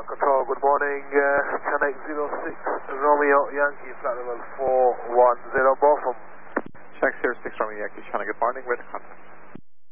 Ground Control, good morning. Connect 06 Romeo Yankee, flight level 410, both of them. Check 06 Romeo Yankee, China, good morning, with contact.